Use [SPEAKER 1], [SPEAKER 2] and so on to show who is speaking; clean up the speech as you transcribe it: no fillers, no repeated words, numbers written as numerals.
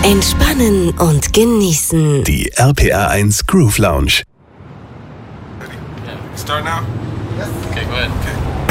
[SPEAKER 1] Entspannen und genießen.
[SPEAKER 2] Die RPR1 Groove Lounge.
[SPEAKER 3] Ready? Yeah. Start now?
[SPEAKER 4] Yes.
[SPEAKER 3] Okay, go ahead. Okay.